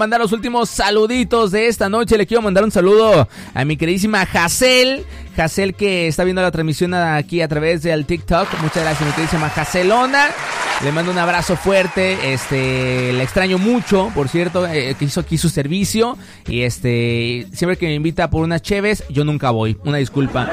mandar los últimos saluditos de esta noche. Le quiero mandar un saludo a mi queridísima Hazel que está viendo la transmisión aquí a través del TikTok. Muchas gracias, mi queridísima Hazelona. Le mando un abrazo fuerte, le extraño mucho, por cierto, que hizo aquí su servicio. Y siempre que me invita por unas cheves, yo nunca voy. Una disculpa.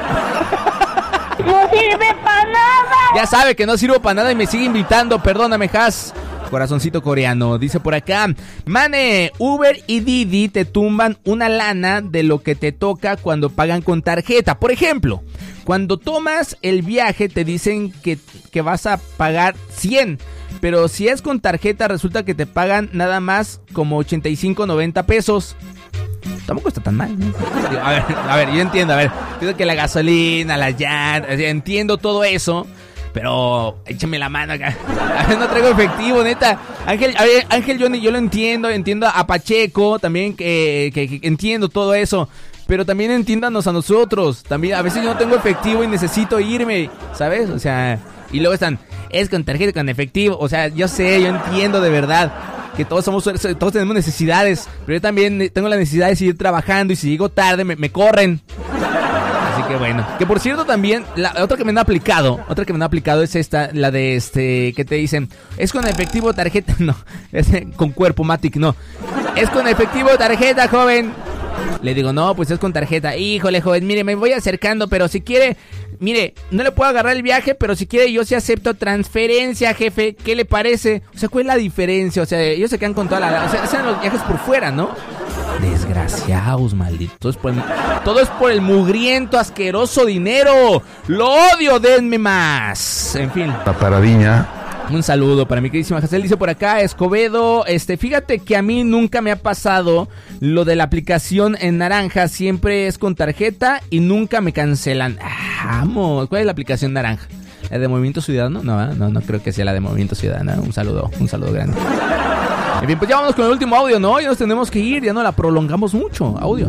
No sirve para nada. Ya sabe que no sirvo para nada y me sigue invitando. Perdóname, Has. Corazoncito coreano. Dice por acá: Mane, Uber y Didi te tumban una lana de lo que te toca cuando pagan con tarjeta. Por ejemplo, cuando tomas el viaje te dicen que vas a pagar 100, pero si es con tarjeta resulta que te pagan nada más como 85, 90 pesos. Tampoco está tan mal, ¿no? A ver, yo entiendo, entiendo que la gasolina, las llantas, entiendo todo eso, pero échame la mano acá. A ver, no traigo efectivo, neta. Ángel, yo lo entiendo a Pacheco también, que entiendo todo eso. Pero también entiéndanos a nosotros. También a veces yo no tengo efectivo y necesito irme, ¿sabes? O sea, y luego es con tarjeta, con efectivo. O sea, yo sé, yo entiendo de verdad que todos tenemos necesidades, pero yo también tengo la necesidad de seguir trabajando y si llego tarde me corren. Así que bueno, que por cierto también, otra que me han aplicado es esta, la de que te dicen, es con efectivo tarjeta, no, es con cuerpo Matic, no, es con efectivo tarjeta, joven. Le digo, no, pues es con tarjeta. Híjole, joven, mire, me voy acercando, pero si quiere, mire, no le puedo agarrar el viaje, pero si quiere yo sí acepto transferencia, jefe. ¿Qué le parece? O sea, ¿cuál es la diferencia? O sea, ellos se quedan con toda la... O sea, hacen los viajes por fuera, ¿no? Desgraciados, malditos. Todo es por el mugriento, asqueroso dinero. ¡Lo odio! ¡Denme más! En fin. La paradiña. Un saludo para mi queridísima Hazel. Dice por acá, Escobedo, fíjate que a mí nunca me ha pasado lo de la aplicación en naranja. Siempre es con tarjeta y nunca me cancelan. Vamos, ¿cuál es la aplicación naranja? ¿La de Movimiento Ciudadano? No creo que sea la de Movimiento Ciudadano. Un saludo grande. En fin, pues ya vamos con el último audio, ¿no? Ya nos tenemos que ir, ya no la prolongamos mucho. Audio.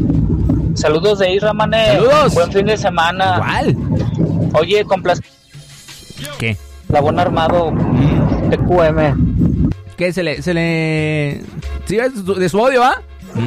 Saludos de Isra, mané. Saludos. Buen fin de semana. ¿Cuál? Oye, ¿Qué? Labón Armado, TQM. ¿Qué? ¿Se le... ¿Sí, de su audio, va?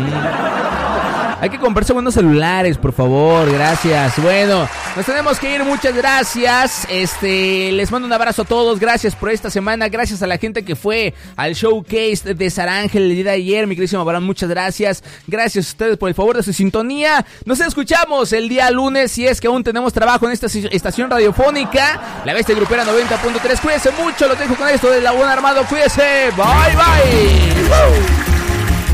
Hay que comprarse buenos celulares, por favor, gracias. Bueno, nos tenemos que ir, muchas gracias. Les mando un abrazo a todos, gracias por esta semana. Gracias a la gente que fue al showcase de Sara Ángel el día de ayer, mi queridísimo Abraham, muchas gracias. Gracias a ustedes por el favor de su sintonía. Nos escuchamos el día lunes, si es que aún tenemos trabajo en esta estación radiofónica, La Bestia Grupera 90.3. Cuídense mucho, los dejo con esto de Labón Armado. Cuídense, bye bye.